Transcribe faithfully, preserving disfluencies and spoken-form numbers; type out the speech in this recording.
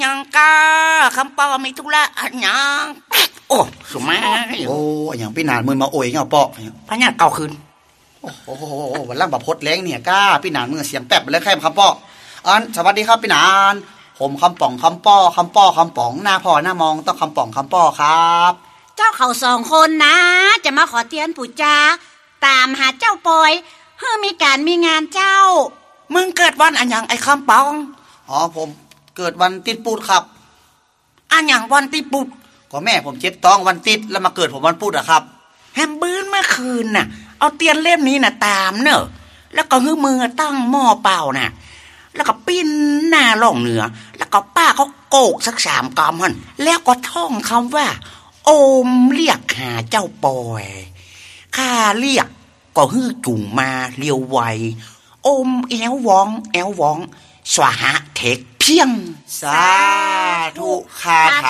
ยังกาคำปอมีธุระอันยังโอ้สมัยโอ้อย่างพี่นานมือมาโอยเงาปอพญาเก่าคืนโอ้โหวันล่างแบบพดแรงเนี่ยก้าพี่นานมือเสียงแป๊บเลยแค่คำปออันสวัสดีครับพี่นานผมคำป่องคำป้อคำป้อคำป๋องหน้าพ่อหน้ามองต้องคำป่องคำป้อครับเจ้าเขาสองคนนะจะมาขอเตียนปู่จาตามหาเจ้าปอยเพื่อมีการมีงานเจ้ามึงเกิดวันอันยังไอ้คำปองอ๋อผมเกิดวันติดปูดครับอันยังวันติดปูดก็แม่ผมเจ็บท้องวันติดแล้วมาเกิดผมวันพุธอะครับแฮมบื้นเมื่อคืนน่ะเอาเตียนเล่มนี้น่ะตามเนอะแล้วก็หื้อมือตั้งหม้อเปล่าน่ะแล้วก็ปิ้นหน้าล่องเหนือแล้วก็ป้าเขาโกกสักสามกำหันแล้วก็ท่องคำว่าโอมเรียกหาเจ้าปอยข้าเรียกก็ฮื้อจุ่งมาเลียวไวโอมแอววองแอววองสวาหะเทกเพียงสาธุคาถา